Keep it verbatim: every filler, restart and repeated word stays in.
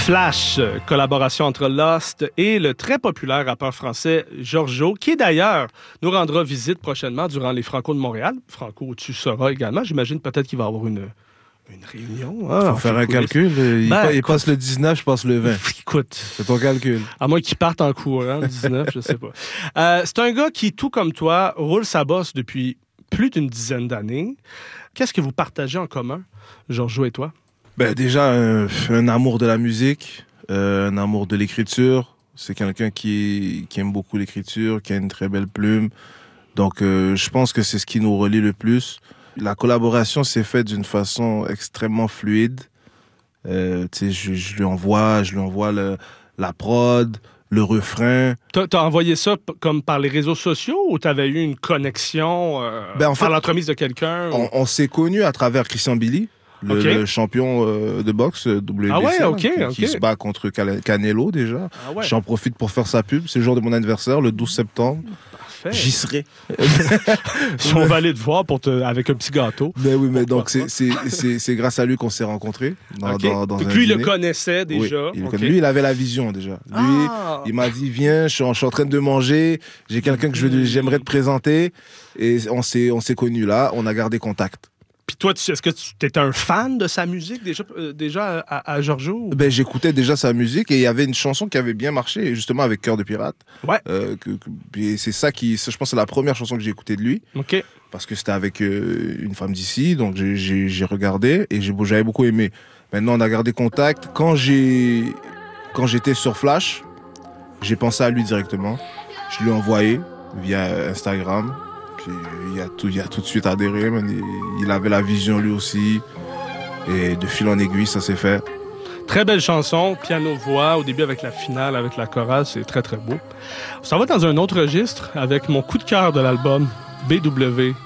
Flash, collaboration entre Lost et le très populaire rappeur français Giorgio, qui d'ailleurs nous rendra visite prochainement durant les Franco de Montréal. Franco, tu seras également. J'imagine peut-être qu'il va y avoir une, une réunion. Il hein, faut faire un calcul. Il, ben, pa- il passe le dix-neuf, je passe le vingt. Écoute. C'est ton calcul. À moins qu'il parte en courant, le dix-neuf, je sais pas. Euh, c'est un gars qui, tout comme toi, roule sa bosse depuis plus d'une dizaine d'années. Qu'est-ce que vous partagez en commun, Giorgio et toi? Ben déjà, un, un amour de la musique, euh, un amour de l'écriture. C'est quelqu'un qui, qui aime beaucoup l'écriture, qui a une très belle plume. Donc, euh, je pense que c'est ce qui nous relie le plus. La collaboration s'est faite d'une façon extrêmement fluide. Euh, tu sais, je, je lui envoie, je lui envoie le, la prod, le refrain. T'as, t'as envoyé ça p- comme par les réseaux sociaux ou t'avais eu une connexion euh, ben en fait, par l'entremise de quelqu'un? On, on s'est connus à travers Christian Billy. Le, okay. le champion euh, de boxe W B C, ah ouais, okay, qui, okay. qui se bat contre Canelo déjà. Ah ouais. J'en profite pour faire sa pub. C'est le jour de mon anniversaire, le douze septembre. Parfait. J'y serai. On va aller te voir pour te, avec un petit gâteau. Mais oui, mais donc c'est, c'est, c'est, c'est grâce à lui qu'on s'est rencontrés. Dans, okay. dans, dans Donc un lui, dîner. il le connaissait déjà. Oui, il, okay. Lui, il avait la vision déjà. Lui, ah. il m'a dit, viens, je suis, en, je suis en train de manger, j'ai quelqu'un que je veux, j'aimerais te présenter. Et on s'est, on s'est connus là, on a gardé contact. Puis toi, tu, est-ce que tu étais un fan de sa musique déjà, euh, déjà à, à Giorgio? Ben, j'écoutais déjà sa musique et il y avait une chanson qui avait bien marché, justement avec Cœur de pirate. Ouais. Euh, que, que, et c'est ça qui, je pense que c'est la première chanson que j'ai écoutée de lui. OK. Parce que c'était avec euh, une femme d'ici, donc j'ai, j'ai, j'ai regardé et j'ai, j'avais beaucoup aimé. Maintenant, on a gardé contact. Quand, j'ai, quand j'étais sur Flash, j'ai pensé à lui directement. Je lui ai envoyé via Instagram. Il a, tout, il a tout de suite adhéré, mais il, il avait la vision lui aussi. Et de fil en aiguille, ça s'est fait. Très belle chanson, piano-voix, au début avec la finale, avec la chorale, c'est très très beau. On s'en va dans un autre registre avec mon coup de cœur de l'album, B W